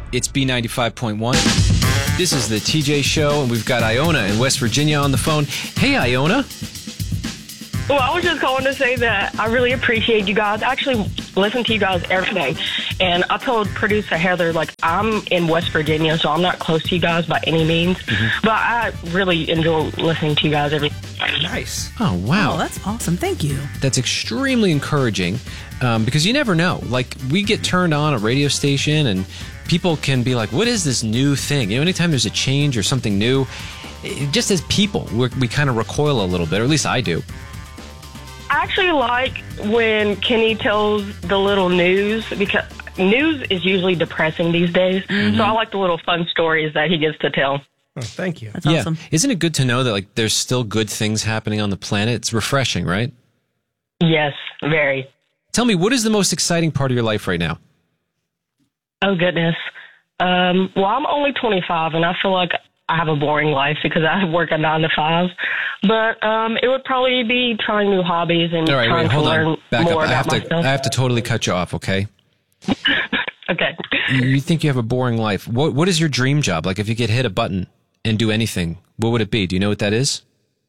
It's B95.1. This is the TJ Show, and we've got Iona in West Virginia on the phone. Hey, Iona. Well, I was just calling to say that I really appreciate you guys. I actually listen to you guys every day. And I told producer Heather, like, I'm in West Virginia, so I'm not close to you guys by any means. Mm-hmm. But I really enjoy listening to you guys every day. Nice. Oh, wow. Oh, that's awesome. Thank you. That's extremely encouraging because you never know. Like, we get turned on a radio station and people can be like, what is this new thing? You know, anytime there's a change or something new, just as people, we kind of recoil a little bit, or at least I do. I actually like when Kenny tells the little news, because news is usually depressing these days. Mm-hmm. So I like the little fun stories that he gets to tell. Oh, thank you. That's awesome. Isn't it good to know that like there's still good things happening on the planet? It's refreshing, right? Yes, very. Tell me, what is the most exciting part of your life right now? Oh, goodness. Well, I'm only 25, and I feel like I have a boring life because I work a 9 to 5. But it would probably be trying new hobbies and trying to learn more about myself. I have to totally cut you off, okay? Okay. You think you have a boring life. What is your dream job? Like, if you could hit a button and do anything, what would it be? Do you know what that is?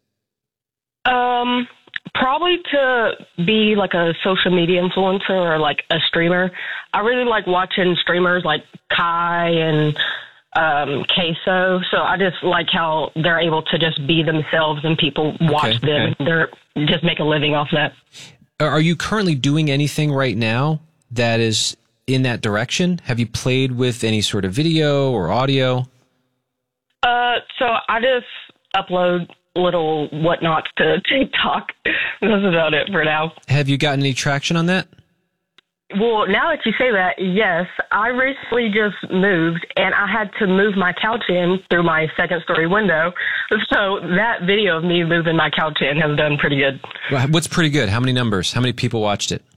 Probably to be like a social media influencer or like a streamer. I really like watching streamers like Kai and Queso. So I just like how they're able to just be themselves and people watch them. And they're just make a living off that. Are you currently doing anything right now that is in that direction? Have you played with any sort of video or audio? So I just upload little whatnots to TikTok. That's about it for now. Have you gotten any traction on that? Well, now that you say that, yes. I recently just moved, and I had to move my couch in through my second-story window. So that video of me moving my couch in has done pretty good. What's pretty good? How many numbers? How many people watched it?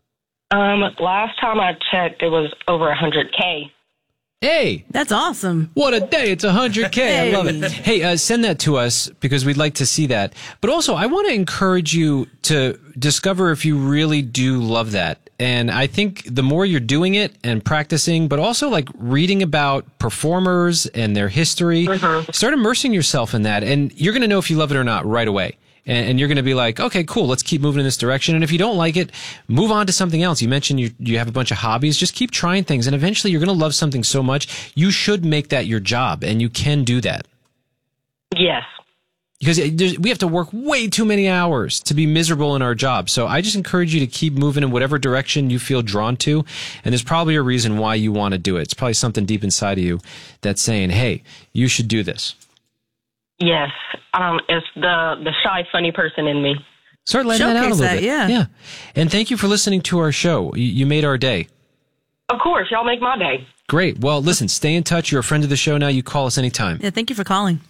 Last time I checked, it was over 100K. Hey! That's awesome. What a day. It's 100K. Hey. I love it. Hey, send that to us because we'd like to see that. But also, I want to encourage you to discover if you really do love that. And I think the more you're doing it and practicing, but also like reading about performers and their history, start immersing yourself in that. And you're going to know if you love it or not right away. And you're going to be like, okay, cool, let's keep moving in this direction. And if you don't like it, move on to something else. You mentioned you have a bunch of hobbies. Just keep trying things. And eventually you're going to love something so much, you should make that your job. And you can do that. Yes. Because we have to work way too many hours to be miserable in our job. So I just encourage you to keep moving in whatever direction you feel drawn to. And there's probably a reason why you want to do it. It's probably something deep inside of you that's saying, hey, you should do this. Yes. It's the shy, funny person in me. Start letting that out a little bit. Yeah. And thank you for listening to our show. You made our day. Of course. Y'all make my day. Great. Well, listen, stay in touch. You're a friend of the show now. You call us anytime. Yeah, thank you for calling.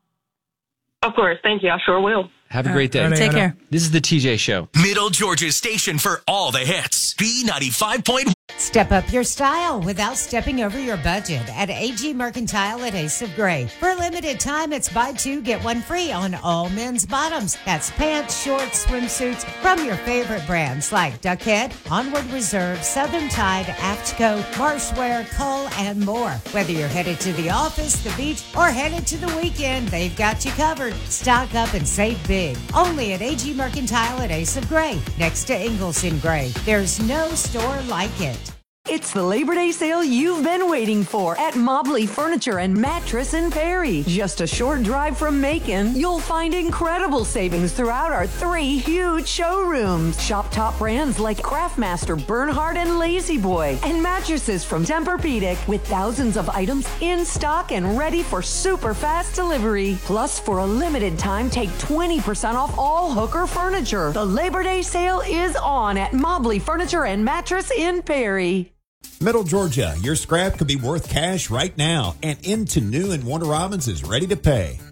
Of course. Thank you. I sure will. Have a great day. Take care. This is the TJ Show. Middle Georgia's station for all the hits. B95.1. Step up your style without stepping over your budget at AG Mercantile at Ace of Gray. For a limited time, it's buy two, get one free on all men's bottoms. That's pants, shorts, swimsuits from your favorite brands like Duckhead, Onward Reserve, Southern Tide, Aftco, Marshwear, Cull, and more. Whether you're headed to the office, the beach, or headed to the weekend, they've got you covered. Stock up and save big. Only at AG Mercantile at Ace of Gray, next to Ingalls in Gray. There's no store like it. It's the Labor Day sale you've been waiting for at Mobley Furniture and Mattress in Perry. Just a short drive from Macon, you'll find incredible savings throughout our 3 huge showrooms. Shop top brands like Craftmaster, Bernhard, and Lazy Boy, and mattresses from Tempur-Pedic with thousands of items in stock and ready for super fast delivery. Plus, for a limited time, take 20% off all Hooker furniture. The Labor Day sale is on at Mobley Furniture and Mattress in Perry. Middle Georgia, your scrap could be worth cash right now, and Into New and Warner Robins is ready to pay.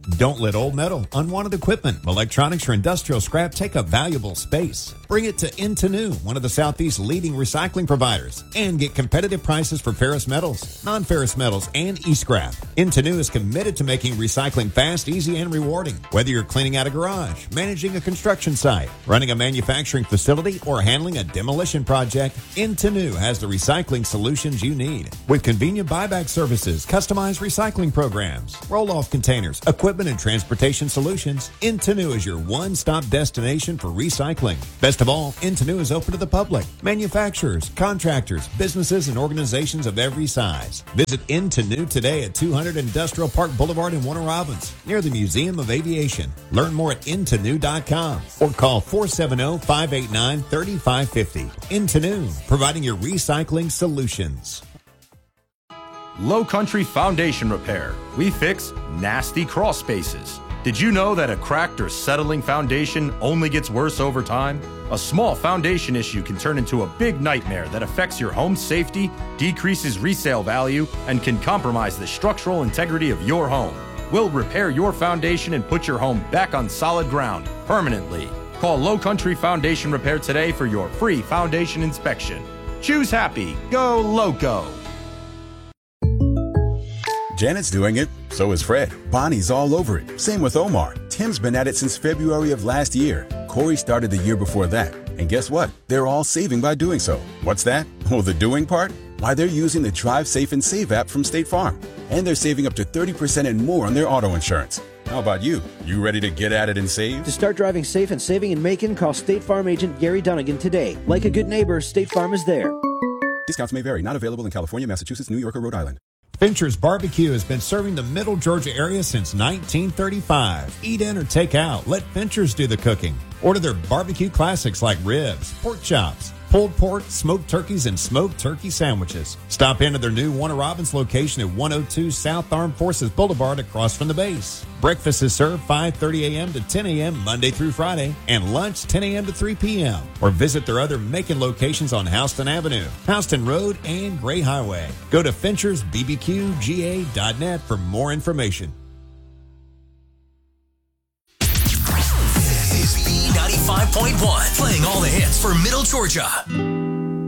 Don't let old metal, unwanted equipment, electronics, or industrial scrap take up valuable space. Bring it to Into one of the Southeast's leading recycling providers, and get competitive prices for ferrous metals, non-ferrous metals, and e-scrap. Into is committed to making recycling fast, easy, and rewarding. Whether you're cleaning out a garage, managing a construction site, running a manufacturing facility, or handling a demolition project, Into has the recycling solutions you need. With convenient buyback services, customized recycling programs, roll-off containers, equipment, and transportation solutions, Into is your one-stop destination for recycling. Best of all, Into is open to the public, manufacturers, contractors, businesses, and organizations of every size. Visit Into today at 200 Industrial Park Boulevard in Warner Robins, near the Museum of Aviation. Learn more at intonu.com or call 470-589-3550. Into, providing your recycling solutions. Low Country Foundation Repair. We fix nasty crawl spaces. Did you know that a cracked or settling foundation only gets worse over time? A small foundation issue can turn into a big nightmare that affects your home's safety, decreases resale value, and can compromise the structural integrity of your home. We'll repair your foundation and put your home back on solid ground permanently. Call Low Country Foundation Repair today for your free foundation inspection. Choose happy. Go Loco. Janet's doing it, so is Fred. Bonnie's all over it. Same with Omar. Tim's been at it since February of last year. Corey started the year before that. And guess what? They're all saving by doing so. What's that? Well, the doing part? Why, they're using the Drive Safe and Save app from State Farm. And they're saving up to 30% and more on their auto insurance. How about you? You ready to get at it and save? To start driving safe and saving in Macon, call State Farm agent Gary Dunnigan today. Like a good neighbor, State Farm is there. Discounts may vary. Not available in California, Massachusetts, New York, or Rhode Island. Fincher's Barbecue has been serving the Middle Georgia area since 1935. Eat in or take out. Let Fincher's do the cooking. Order their barbecue classics like ribs, pork chops, pulled pork, smoked turkeys, and smoked turkey sandwiches. Stop into their new Warner Robins location at 102 South Armed Forces Boulevard across from the base. Breakfast is served 5:30 a.m. to 10 a.m. Monday through Friday, and lunch 10 a.m. to 3 p.m. Or visit their other Macon locations on Houston Avenue, Houston Road, and Gray Highway. Go to finchersbbqga.net for more information. This is B95.1, playing all the hits for Middle Georgia.